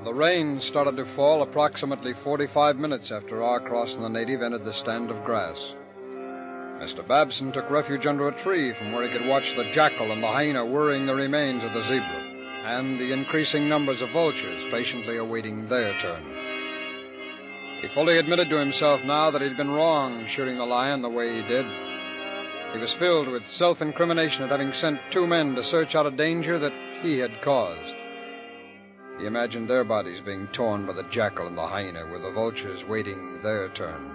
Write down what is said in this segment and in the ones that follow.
The rain started to fall approximately 45 minutes after Arcross and the native entered the stand of grass. Mr. Babson took refuge under a tree from where he could watch the jackal and the hyena worrying the remains of the zebra, and the increasing numbers of vultures patiently awaiting their turn. He fully admitted to himself now that he'd been wrong shooting the lion the way he did. He was filled with self-incrimination at having sent 2 men to search out a danger that he had caused. He imagined their bodies being torn by the jackal and the hyena, with the vultures waiting their turn.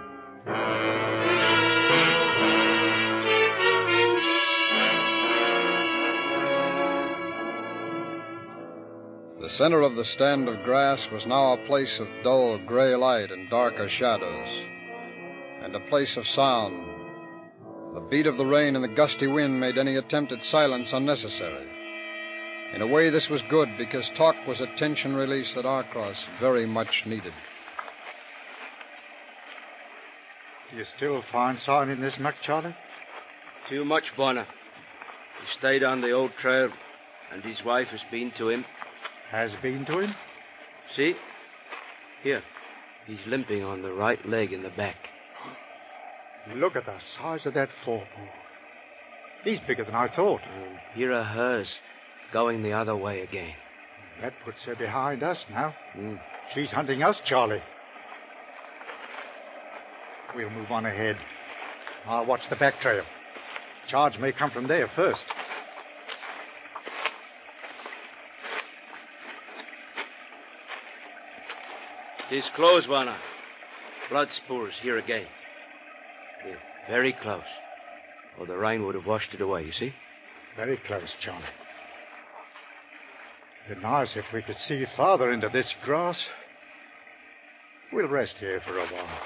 The center of the stand of grass was now a place of dull gray light and darker shadows, and a place of sound. The beat of the rain and the gusty wind made any attempt at silence unnecessary. In a way, this was good, because talk was a tension release that Arcross very much needed. Do you still find sign in this muck, Charlie? Too much, Bonner. He stayed on the old trail, and his wife has been to him. Has been to him? See? Here. He's limping on the right leg in the back. Look at the size of that forepaw. He's bigger than I thought. Here are hers, going the other way again. That puts her behind us now. She's hunting us, Charlie. We'll move on ahead. I'll watch the back trail. Charge may come from there first. It's close, Bonner. Blood spores here again. Here, very close. Or the rain would have washed it away, you see? Very close, Charlie. It'd be nice if we could see farther into this grass. We'll rest here for a while.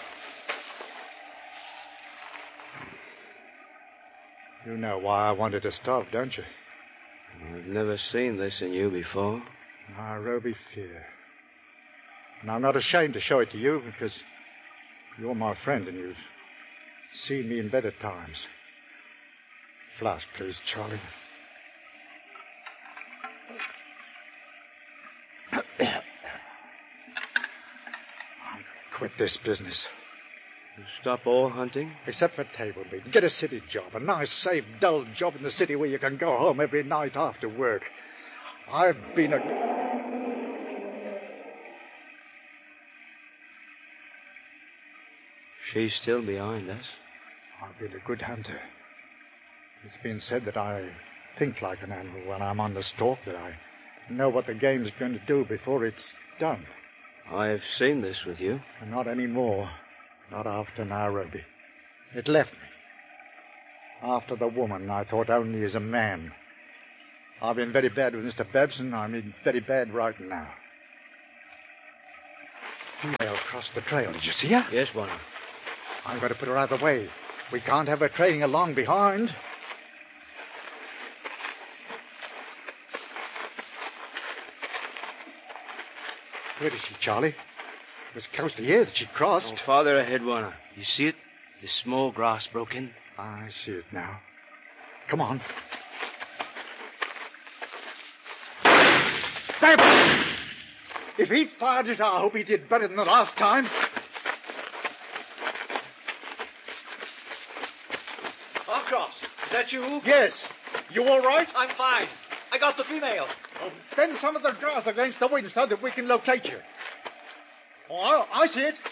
You know why I wanted to stop, don't you? I've never seen this in you before. Nairobi fear. And I'm not ashamed to show it to you, because you're my friend and you've seen me in better times. Flask, please, Charlie. I'm going to quit this business. You stop all hunting? Except for table meat. Get a city job. A nice, safe, dull job in the city where you can go home every night after work. I've been a... She's still behind us. I've been a good hunter. It's been said that I think like an animal when I'm on the stalk, that I know what the game's going to do before it's done. I've seen this with you. And not anymore. Not after Nairobi. It left me. After the woman, I thought only as a man. I've been very bad with Mr. Babson. I mean, very bad right now. Female crossed the trail. Did you see her? Yes, Bonner. I'm going to put her out of the way. We can't have her trailing along behind. Where is she, Charlie? It was close to here that she crossed. Oh, farther ahead, Warner. You see it? The small grass broke in. I see it now. Come on. Damn! If he fired it, I hope he did better than the last time. Arcross, is that you? Yes. You all right? I'm fine. I got the female. Bend some of the grass against the wind so that we can locate you. Oh, I see it.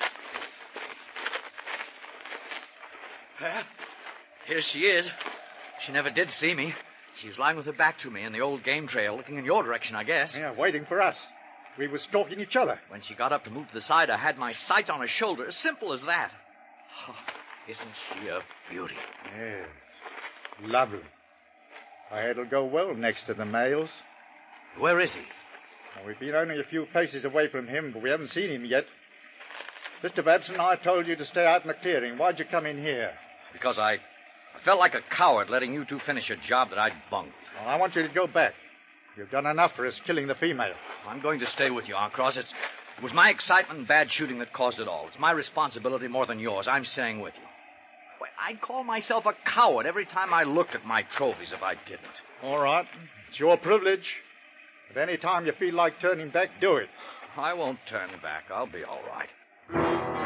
Well, here she is. She never did see me. She was lying with her back to me in the old game trail, looking in your direction, I guess. Yeah, waiting for us. We were stalking each other. When she got up to move to the side, I had my sights on her shoulder. As simple as that. Oh, isn't she a beauty? Yes. Lovely. It'll go well next to the males. Where is he? Well, we've been only a few paces away from him, but we haven't seen him yet. Mr. Babson, I told you to stay out in the clearing. Why'd you come in here? Because I felt like a coward letting you two finish a job that I'd bunked. Well, I want you to go back. You've done enough for us killing the female. I'm going to stay with you, Arcross. It was my excitement and bad shooting that caused it all. It's my responsibility more than yours. I'm staying with you. Well, I'd call myself a coward every time I looked at my trophies if I didn't. All right. It's your privilege. But any time you feel like turning back, do it. I won't turn back. I'll be all right.